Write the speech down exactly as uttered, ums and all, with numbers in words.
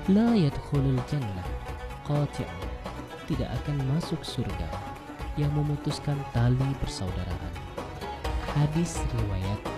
La yadkhulul jannah qati'un, tidak akan masuk surga yang memutuskan tali persaudaraan. Hadis riwayat